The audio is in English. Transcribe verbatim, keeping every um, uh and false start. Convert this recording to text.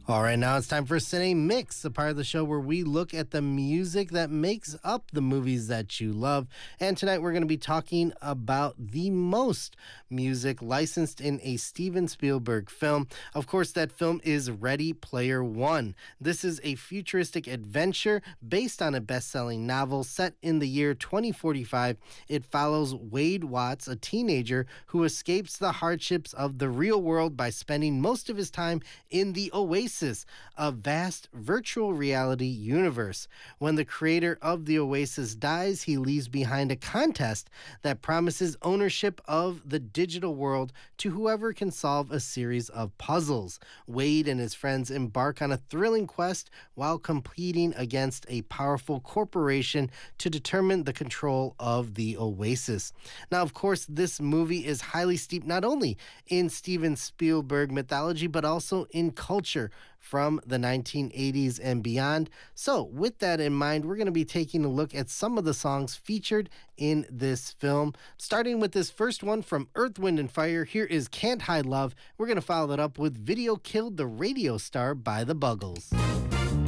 All right, now it's time for Cine Mix, a part of the show where we look at the music that makes up the movies that you love. And tonight we're going to be talking about the most music licensed in a Steven Spielberg film. Of course, that film is Ready Player One. This is a futuristic adventure based on a best-selling novel set in the year twenty forty-five. It follows Wade Watts, a teenager who escapes the hardships of the real world by spending most of his time in the Oasis, a vast virtual reality universe. When the creator of the Oasis dies, he leaves behind a contest that promises ownership of the digital world to whoever can solve a series of puzzles. Wade and his friends embark on a thrilling quest while competing against a powerful corporation to determine the control of the Oasis. Now, of course, this movie is highly steeped not only in Steven Spielberg mythology, but also in culture from the nineteen eighties and beyond. So with that in mind, we're going to be taking a look at some of the songs featured in this film, starting with this first one from Earth, Wind and Fire. Here is Can't Hide Love. We're going to follow that up with Video Killed the Radio Star by the Buggles.